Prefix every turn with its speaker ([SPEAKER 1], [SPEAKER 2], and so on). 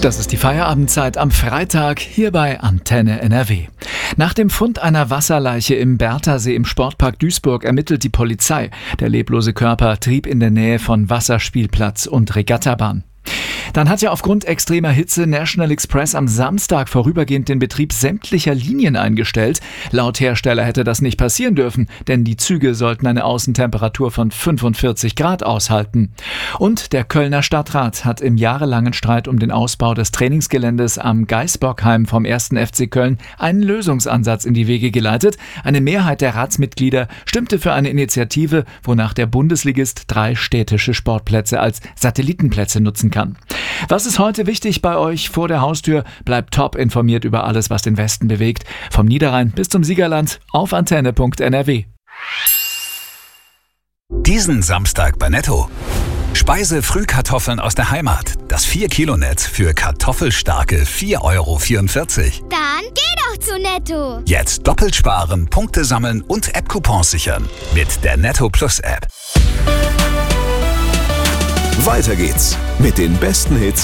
[SPEAKER 1] Das ist die Feierabendzeit am Freitag hier bei Antenne NRW. Nach dem Fund einer Wasserleiche im Berthasee im Sportpark Duisburg ermittelt die Polizei. Der leblose Körper trieb in der Nähe von Wasserspielplatz und Regattabahn. Dann hat ja aufgrund extremer Hitze National Express am Samstag vorübergehend den Betrieb sämtlicher Linien eingestellt. Laut Hersteller hätte das nicht passieren dürfen, denn die Züge sollten eine Außentemperatur von 45 Grad aushalten. Und der Kölner Stadtrat hat im jahrelangen Streit um den Ausbau des Trainingsgeländes am Gaisbockheim vom 1. FC Köln einen Lösungsansatz in die Wege geleitet. Eine Mehrheit der Ratsmitglieder stimmte für eine Initiative, wonach der Bundesligist 3 städtische Sportplätze als Satellitenplätze nutzen kann. Was ist heute wichtig bei euch vor der Haustür? Bleibt top informiert über alles, was den Westen bewegt. Vom Niederrhein bis zum Siegerland auf antenne.nrw.
[SPEAKER 2] Diesen Samstag bei Netto. Speise-Frühkartoffeln aus der Heimat. Das 4-Kilo-Netz für kartoffelstarke 4,44 €.
[SPEAKER 3] Dann geh doch zu Netto.
[SPEAKER 2] Jetzt doppelt sparen, Punkte sammeln und App-Coupons sichern. Mit der Netto Plus App.
[SPEAKER 4] Weiter geht's mit den besten Hits